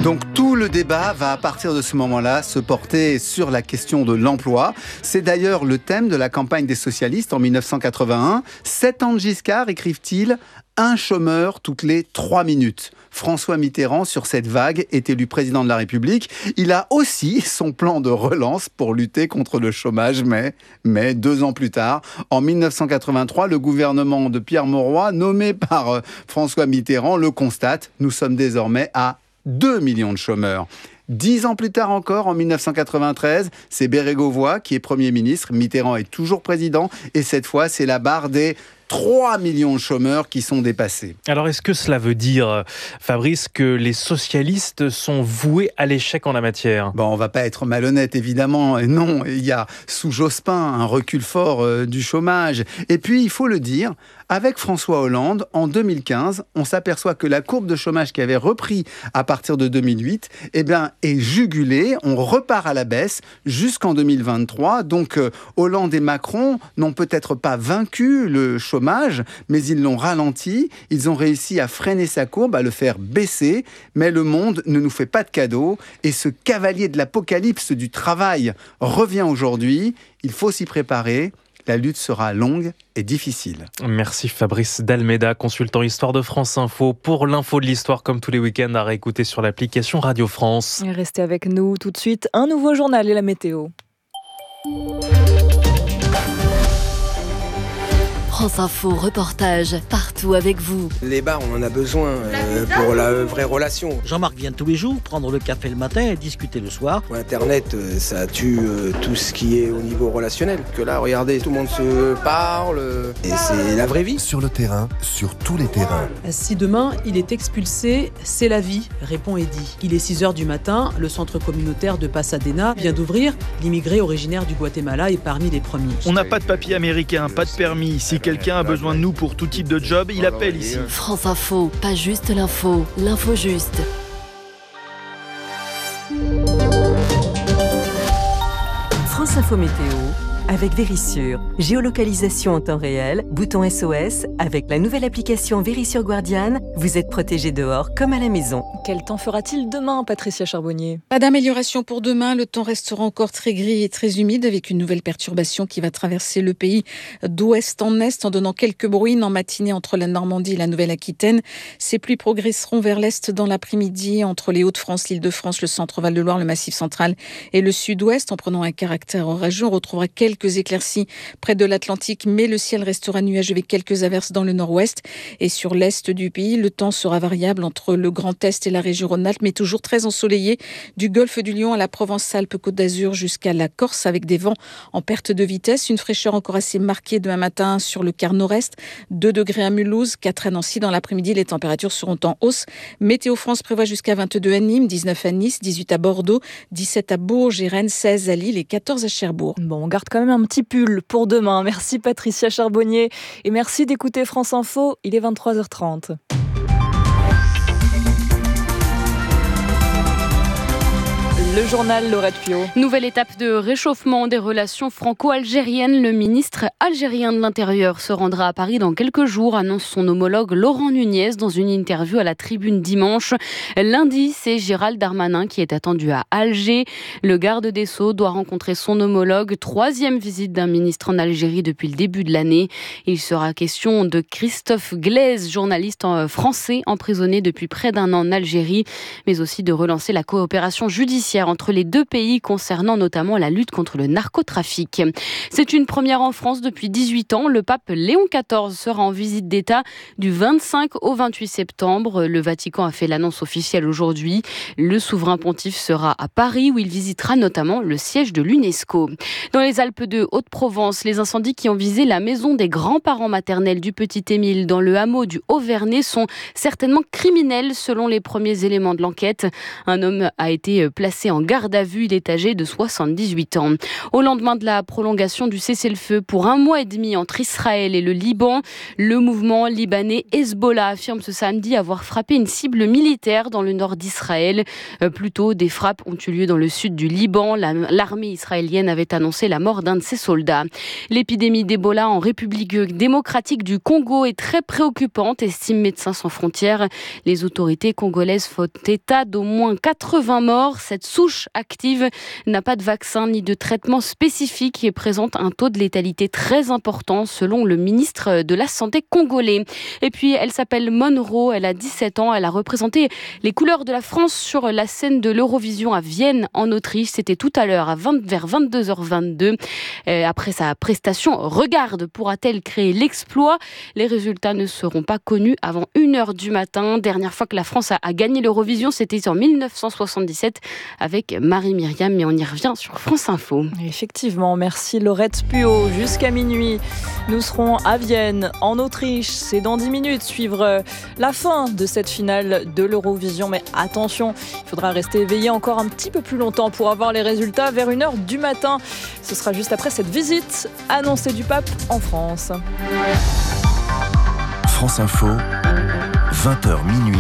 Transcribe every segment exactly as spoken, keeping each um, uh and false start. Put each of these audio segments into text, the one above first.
Donc tout le débat va à partir de ce moment-là se porter sur la question de l'emploi. C'est d'ailleurs le thème de la campagne des socialistes en dix-neuf cent quatre-vingt-un. Sept ans de Giscard, écrivent-ils, un chômeur toutes les trois minutes. François Mitterrand, sur cette vague, est élu président de la République. Il a aussi son plan de relance pour lutter contre le chômage, mais, mais deux ans plus tard, en dix-neuf cent quatre-vingt-trois, le gouvernement de Pierre Mauroy, nommé par euh, François Mitterrand, le constate. Nous sommes désormais à deux millions de chômeurs. Dix ans plus tard encore, en dix-neuf cent quatre-vingt-treize, c'est Bérégovoy qui est Premier ministre. Mitterrand est toujours président. Et cette fois, c'est la barre des trois millions de chômeurs qui sont dépassés. Alors, est-ce que cela veut dire, Fabrice, que les socialistes sont voués à l'échec en la matière ? Bon, on va pas être malhonnête, évidemment. Non, il y a, sous Jospin, un recul fort euh, du chômage. Et puis, il faut le dire, avec François Hollande, en deux mille quinze, on s'aperçoit que la courbe de chômage qui avait repris à partir de deux mille huit, eh bien, est jugulée. On repart à la baisse jusqu'en deux mille vingt-trois. Donc, euh, Hollande et Macron n'ont peut-être pas vaincu le chômage, mais ils l'ont ralenti. Ils ont réussi à freiner sa courbe, à le faire baisser. Mais le monde ne nous fait pas de cadeaux. Et ce cavalier de l'apocalypse du travail revient aujourd'hui. Il faut s'y préparer. La lutte sera longue et difficile. Merci Fabrice Dalméda, consultant Histoire de France Info. Pour l'info de l'histoire, comme tous les week-ends, à réécouter sur l'application Radio France. Restez avec nous tout de suite. Un nouveau journal et la météo. France Info, reportage, partout avec vous. Les bars, on en a besoin euh, pour la vraie relation. Jean-Marc vient tous les jours prendre le café le matin et discuter le soir. Internet, euh, ça tue euh, tout ce qui est au niveau relationnel. Que là, regardez, tout le monde se parle euh, et c'est la vraie vie. Sur le terrain, sur tous les terrains. Si demain, il est expulsé, c'est la vie, répond Eddy. Il est six heures du matin, le centre communautaire de Pasadena vient d'ouvrir. L'immigré originaire du Guatemala est parmi les premiers. On n'a pas de papier américain, pas de permis. Si quelqu'un a besoin de nous pour tout type de job, il appelle ici. France Info, pas juste l'info, l'info juste. France Info Météo avec Vérissure. Géolocalisation en temps réel, bouton S O S. Avec la nouvelle application Vérissure Guardian, vous êtes protégé dehors comme à la maison. Quel temps fera-t-il demain, Patricia Charbonnier ? Pas d'amélioration pour demain. Le temps restera encore très gris et très humide avec une nouvelle perturbation qui va traverser le pays d'ouest en est en donnant quelques bruines en matinée entre la Normandie et la Nouvelle-Aquitaine. Ces pluies progresseront vers l'est dans l'après-midi entre les Hauts-de-France, l'Île-de-France, le centre-Val-de-Loire, le Massif central et le sud-ouest. En prenant un caractère orageux, on retrouvera quelques Quelques éclaircies près de l'Atlantique, mais le ciel restera nuageux avec quelques averses dans le nord-ouest. Et sur l'est du pays, le temps sera variable entre le Grand Est et la région Rhône-Alpes, mais toujours très ensoleillé, du golfe du Lion à la Provence-Alpes-Côte d'Azur jusqu'à la Corse, avec des vents en perte de vitesse. Une fraîcheur encore assez marquée demain matin sur le quart nord-est. deux degrés à Mulhouse, quatre à Nancy. Dans l'après-midi, les températures seront en hausse. Météo France prévoit jusqu'à vingt-deux à Nîmes, dix-neuf à Nice, dix-huit à Bordeaux, dix-sept à Bourges et Rennes, seize à Lille et quatorze à Cherbourg. Bon, on garde quand même un petit pull pour demain. Merci Patricia Charbonnier et merci d'écouter France Info. Il est vingt-trois heures trente. Le journal Laurette Pio. Nouvelle étape de réchauffement des relations franco-algériennes. Le ministre algérien de l'Intérieur se rendra à Paris dans quelques jours, annonce son homologue Laurent Nunez dans une interview à la Tribune dimanche. Lundi, c'est Gérald Darmanin qui est attendu à Alger. Le garde des Sceaux doit rencontrer son homologue. Troisième visite d'un ministre en Algérie depuis le début de l'année. Il sera question de Christophe Glaise, journaliste français emprisonné depuis près d'un an en Algérie, mais aussi de relancer la coopération judiciaire entre les deux pays concernant notamment la lutte contre le narcotrafic. C'est une première en France depuis dix-huit ans. Le pape Léon quatorze sera en visite d'État du vingt-cinq au vingt-huit septembre. Le Vatican a fait l'annonce officielle aujourd'hui. Le souverain pontife sera à Paris où il visitera notamment le siège de l'UNESCO. Dans les Alpes de Haute-Provence, les incendies qui ont visé la maison des grands-parents maternels du petit Émile dans le hameau du Haut-Vernay sont certainement criminels selon les premiers éléments de l'enquête. Un homme a été placé en en garde à vue. Il est âgé de soixante-dix-huit ans. Au lendemain de la prolongation du cessez-le-feu pour un mois et demi entre Israël et le Liban, le mouvement libanais Hezbollah affirme ce samedi avoir frappé une cible militaire dans le nord d'Israël. Euh, plutôt, des frappes ont eu lieu dans le sud du Liban. La, l'armée israélienne avait annoncé la mort d'un de ses soldats. L'épidémie d'Ebola en République démocratique du Congo est très préoccupante, estime Médecins sans frontières. Les autorités congolaises font état d'au moins quatre-vingts morts. Cette souche active n'a pas de vaccin ni de traitement spécifique et présente un taux de létalité très important selon le ministre de la Santé congolais. Et puis elle s'appelle Monroe, elle a dix-sept ans, elle a représenté les couleurs de la France sur la scène de l'Eurovision à Vienne en Autriche. C'était tout à l'heure à vingt, vers vingt-deux heures vingt-deux. Euh, après sa prestation, Regarde pourra-t-elle créer l'exploit ? Les résultats ne seront pas connus avant une heure du matin. Dernière fois que la France a, a gagné l'Eurovision, c'était en dix-neuf cent soixante-dix-sept avec Marie-Myriam, mais on y revient sur France Info. Effectivement, merci Laurette Puot. Jusqu'à minuit, nous serons à Vienne, en Autriche. C'est dans dix minutes, suivre la fin de cette finale de l'Eurovision. Mais attention, il faudra rester éveillé encore un petit peu plus longtemps pour avoir les résultats vers une heure du matin. Ce sera juste après cette visite annoncée du pape en France. France Info, vingt heures minuit,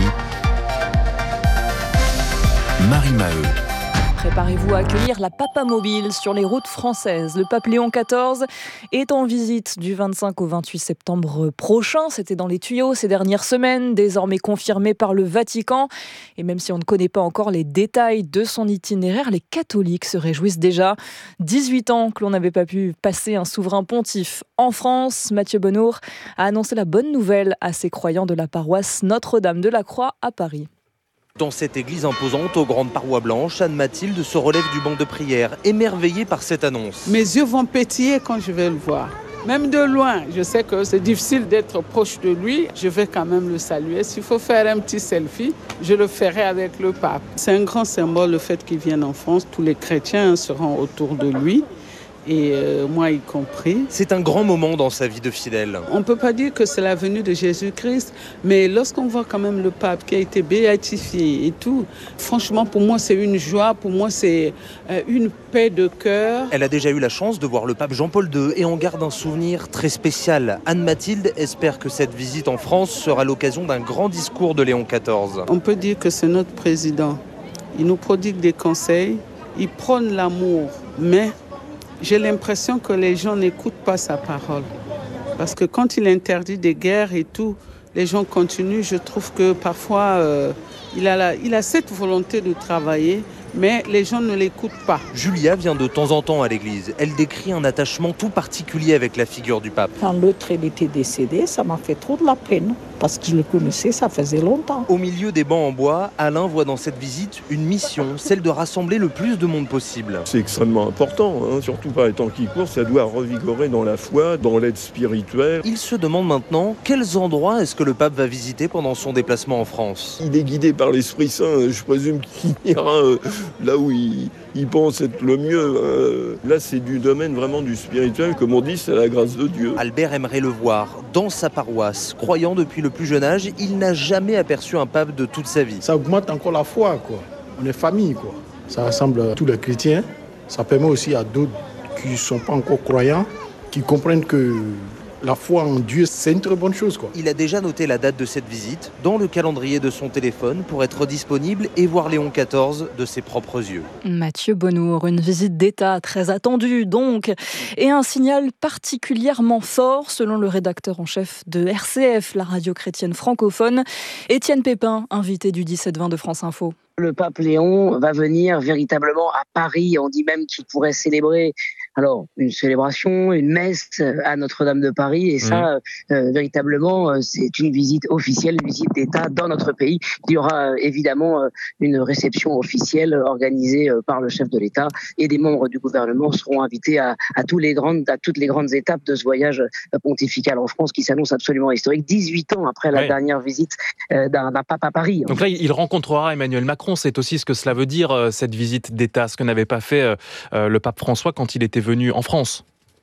Marie Maheu. Préparez-vous à accueillir la Papamobile sur les routes françaises. Le pape Léon quatorze est en visite du vingt-cinq au vingt-huit septembre prochain. C'était dans les tuyaux ces dernières semaines, désormais confirmé par le Vatican. Et même si on ne connaît pas encore les détails de son itinéraire, les catholiques se réjouissent déjà. dix-huit ans que l'on n'avait pas pu passer un souverain pontife en France. Mathieu Bonhour a annoncé la bonne nouvelle à ses croyants de la paroisse Notre-Dame de la Croix à Paris. Dans cette église imposante aux grandes parois blanches, Anne-Mathilde se relève du banc de prière, émerveillée par cette annonce. Mes yeux vont pétiller quand je vais le voir. Même de loin, je sais que c'est difficile d'être proche de lui. Je vais quand même le saluer. S'il faut faire un petit selfie, je le ferai avec le pape. C'est un grand symbole le fait qu'il vienne en France. Tous les chrétiens seront autour de lui. Et euh, moi y compris. C'est un grand moment dans sa vie de fidèle. On ne peut pas dire que c'est la venue de Jésus-Christ, mais lorsqu'on voit quand même le pape qui a été béatifié et tout, franchement pour moi c'est une joie, pour moi c'est euh, une paix de cœur. Elle a déjà eu la chance de voir le pape Jean-Paul deux et en garde un souvenir très spécial. Anne-Mathilde espère que cette visite en France sera l'occasion d'un grand discours de Léon quatorze. On peut dire que c'est notre président. Il nous prodigue des conseils, il prône l'amour, mais j'ai l'impression que les gens n'écoutent pas sa parole. Parce que quand il interdit des guerres et tout, les gens continuent. Je trouve que parfois, euh, il a la, il a cette volonté de travailler, mais les gens ne l'écoutent pas. Julia vient de temps en temps à l'église. Elle décrit un attachement tout particulier avec la figure du pape. Quand l'autre était décédé, ça m'a fait trop de la peine. Parce que je le connaissais, ça faisait longtemps. Au milieu des bancs en bois, Alain voit dans cette visite une mission, celle de rassembler le plus de monde possible. C'est extrêmement important, hein, surtout par les temps qui courent, ça doit revigorer dans la foi, dans l'aide spirituelle. Il se demande maintenant quels endroits est-ce que le pape va visiter pendant son déplacement en France. Il est guidé par l'Esprit Saint, je présume qu'il ira euh, là où il, il pense être le mieux. Euh, là, c'est du domaine vraiment du spirituel, comme on dit, c'est la grâce de Dieu. Albert aimerait le voir dans sa paroisse, croyant depuis le plus jeune âge, il n'a jamais aperçu un pape de toute sa vie. Ça augmente encore la foi, quoi. On est famille, quoi. Ça rassemble tous les chrétiens. Ça permet aussi à d'autres qui ne sont pas encore croyants, qui comprennent que la foi en Dieu, c'est une très bonne chose, quoi. Il a déjà noté la date de cette visite dans le calendrier de son téléphone pour être disponible et voir Léon quatorze de ses propres yeux. Mathieu Bonhour, une visite d'État très attendue donc, et un signal particulièrement fort selon le rédacteur en chef de R C F, la radio chrétienne francophone, Étienne Pépin, invité du dix-sept vingt de France Info. Le pape Léon va venir véritablement à Paris. On dit même qu'il pourrait célébrer alors une célébration, une messe à Notre-Dame de Paris. Et ça, mmh. euh, véritablement, c'est une visite officielle, une visite d'État dans notre pays. Il y aura euh, évidemment euh, une réception officielle organisée euh, par le chef de l'État et des membres du gouvernement seront invités à, à, tous les grandes, à toutes les grandes étapes de ce voyage pontifical en France qui s'annonce absolument historique. dix-huit ans après la ouais. dernière visite euh, d'un, d'un pape à Paris. Donc là, il rencontrera Emmanuel Macron. C'est aussi ce que cela veut dire, cette visite d'État, ce que n'avait pas fait le pape François quand il était venu en France.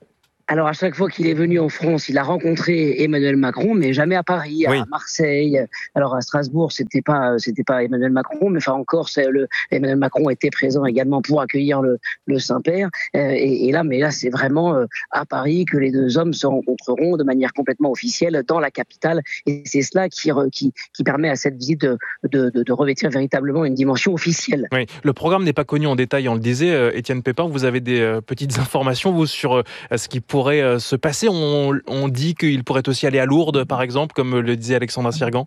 Alors à chaque fois qu'il est venu en France, il a rencontré Emmanuel Macron, mais jamais à Paris, oui. à Marseille. Alors à Strasbourg, c'était pas c'était pas Emmanuel Macron, mais enfin encore, c'est le Emmanuel Macron était présent également pour accueillir le, le Saint-Père. Et, et là, mais là, c'est vraiment à Paris que les deux hommes se rencontreront de manière complètement officielle dans la capitale. Et c'est cela qui qui, qui permet à cette visite de, de, de, de revêtir véritablement une dimension officielle. Oui. Le programme n'est pas connu en détail, on le disait. Étienne Pépin, vous avez des petites informations vous sur ce qui pourrait se passer. On, on dit qu'il pourrait aussi aller à Lourdes, par exemple, comme le disait Alexandra Sirgan.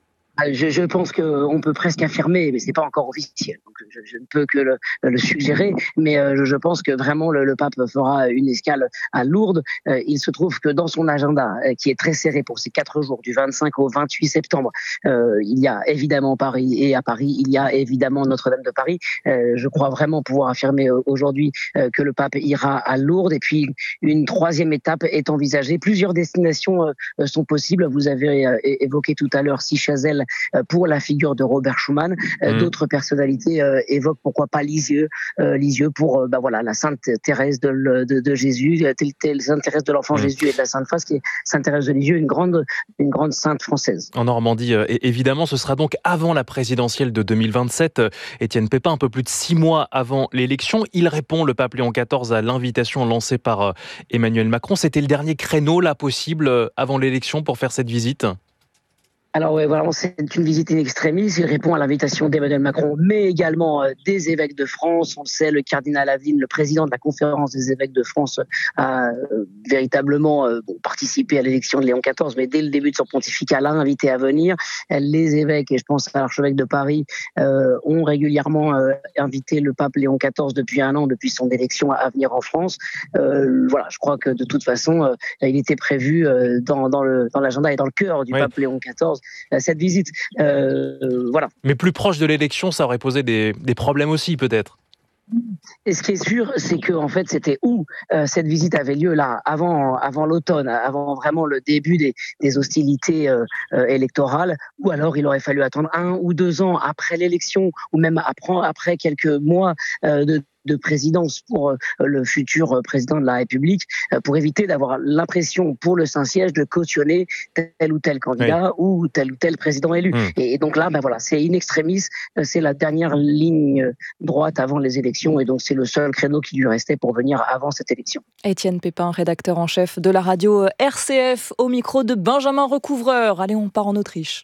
Je, je pense qu'on peut presque affirmer, mais c'est pas encore officiel, donc je, je ne peux que le, le suggérer, mais euh, je pense que vraiment le, le pape fera une escale à Lourdes. Euh, il se trouve que dans son agenda, euh, qui est très serré pour ces quatre jours, du vingt-cinq au vingt-huit septembre, euh, il y a évidemment Paris, et à Paris, il y a évidemment Notre-Dame de Paris. Euh, je crois vraiment pouvoir affirmer aujourd'hui euh, que le pape ira à Lourdes, et puis une troisième étape est envisagée. Plusieurs destinations euh, sont possibles. Vous avez euh, évoqué tout à l'heure Sichazel, pour la figure de Robert Schuman. Mmh. D'autres personnalités euh, évoquent pourquoi pas Lisieux, euh, Lisieux pour euh, bah voilà, la Sainte Thérèse de, de, de Jésus, telle, telle Sainte Thérèse de l'Enfant mmh. Jésus et de la Sainte Face, qui est Sainte Thérèse de Lisieux, une grande, une grande sainte française. En Normandie, euh, évidemment, ce sera donc avant la présidentielle de deux mille vingt-sept. Euh, Étienne Pépin, un peu plus de six mois avant l'élection, il répond, le pape Léon quatorze, à l'invitation lancée par euh, Emmanuel Macron. C'était le dernier créneau là possible euh, avant l'élection pour faire cette visite ? Alors ouais, voilà, c'est une visite in extremis. Il répond à l'invitation d'Emmanuel Macron, mais également euh, des évêques de France. On le sait, le cardinal Aveline, le président de la conférence des évêques de France, a euh, véritablement euh, bon, participé à l'élection de Léon quatorze, mais dès le début de son pontificat, l'a invité à venir. Les évêques, et je pense à l'archevêque de Paris, euh, ont régulièrement euh, invité le pape Léon quatorze depuis un an, depuis son élection, à venir en France. Euh, voilà, je crois que de toute façon, euh, il était prévu euh, dans, dans, le, dans l'agenda et dans le cœur du oui. pape Léon quatorze. Cette visite, euh, voilà. Mais plus proche de l'élection, ça aurait posé des, des problèmes aussi, peut-être. Et ce qui est sûr, c'est que en fait, c'était où euh, cette visite avait lieu là, avant, avant l'automne, avant vraiment le début des, des hostilités euh, euh, électorales, ou alors il aurait fallu attendre un ou deux ans après l'élection, ou même après, après quelques mois euh, de de présidence pour le futur président de la République, pour éviter d'avoir l'impression pour le Saint-Siège de cautionner tel ou tel candidat oui. ou tel ou tel président élu. Mmh. Et donc là, ben voilà, c'est in extremis, c'est la dernière ligne droite avant les élections, et donc c'est le seul créneau qui lui restait pour venir avant cette élection. Étienne Pépin, rédacteur en chef de la radio R C F, au micro de Benjamin Recouvreur. Allez, on part en Autriche.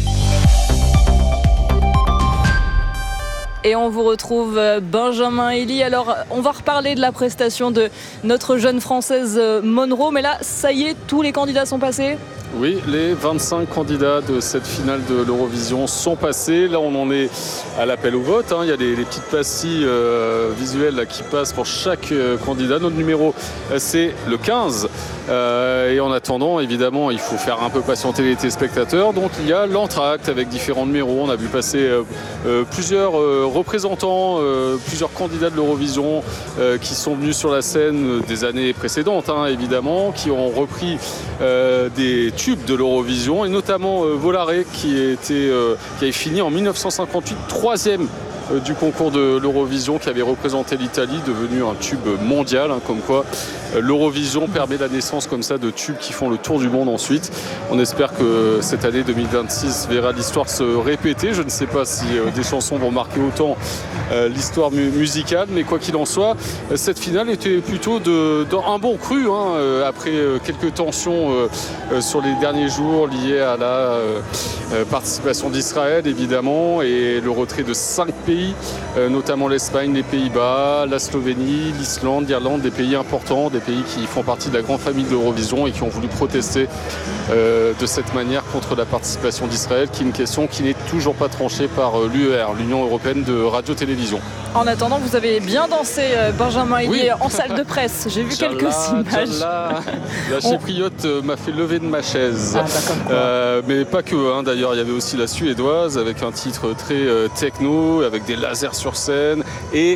Et on vous retrouve Benjamin Elie. Alors, on va reparler de la prestation de notre jeune Française Monroe. Mais là, ça y est, tous les candidats sont passés ? Oui, les vingt-cinq candidats de cette finale de l'Eurovision sont passés. Là, on en est à l'appel au vote. Hein. Il y a les, les petites pastilles euh, visuelles là, qui passent pour chaque euh, candidat. Notre numéro, c'est le quinze. Euh, et en attendant, évidemment, il faut faire un peu patienter les téléspectateurs. Donc, il y a l'entracte avec différents numéros. On a vu passer euh, euh, plusieurs euh, représentants, euh, plusieurs candidats de l'Eurovision euh, qui sont venus sur la scène des années précédentes, hein, évidemment, qui ont repris euh, des tubes de l'Eurovision, et notamment euh, Volare qui, était, euh, qui avait fini en dix-neuf cent cinquante-huit troisième euh, du concours de l'Eurovision, qui avait représenté l'Italie, devenu un tube mondial, hein, comme quoi euh, l'Eurovision permet la naissance comme ça de tubes qui font le tour du monde ensuite. On espère que cette année deux mille vingt-six verra l'histoire se répéter. Je ne sais pas si euh, des chansons vont marquer autant euh, l'histoire mu- musicale, mais quoi qu'il en soit, euh, cette finale était plutôt de, de, un bon cru, hein, euh, après euh, quelques tensions euh, euh, sur les derniers jours liés à la euh, euh, participation d'Israël, évidemment, et le retrait de cinq pays, euh, notamment l'Espagne, les Pays-Bas, la Slovénie, l'Islande, l'Irlande, des pays importants, des pays qui font partie de la grande famille de l'Eurovision et qui ont voulu protester euh, de cette manière contre la participation d'Israël, qui est une question qui n'est toujours pas tranchée par euh, l'U E R, l'Union européenne de radio-télévision. En attendant, vous avez bien dansé, Benjamin Elie, oui. en salle de presse. J'ai vu Tchala, quelques images. Tchala. La chypriote On... m'a fait lever de ma chaise. Ah, euh, mais pas que, hein. D'ailleurs, il y avait aussi la suédoise avec un titre très euh, techno, avec des lasers sur scène, et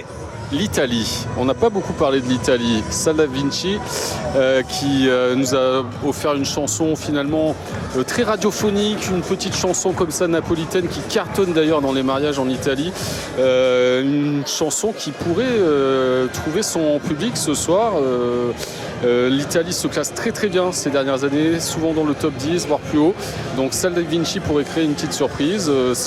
l'Italie. On n'a pas beaucoup parlé de l'Italie. Sal Da Vinci euh, qui euh, nous a offert une chanson finalement euh, très radiophonique, une petite chanson comme ça napolitaine qui cartonne d'ailleurs dans les mariages en Italie. Euh, une chanson qui pourrait euh, trouver son public ce soir. Euh, euh, L'Italie se classe très très bien ces dernières années, souvent dans le top dix, voire plus haut. Donc Sal Da Vinci pourrait créer une petite surprise. Euh,